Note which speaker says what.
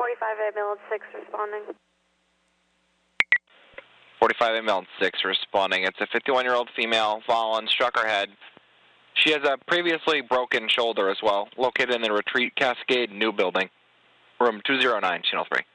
Speaker 1: 45 Milton 6 responding.
Speaker 2: 45 Milton 6 responding. It's a 51-year-old female fallen, struck her head. She has a previously broken shoulder as well, located in the Retreat Cascade New Building, room 209, channel 3.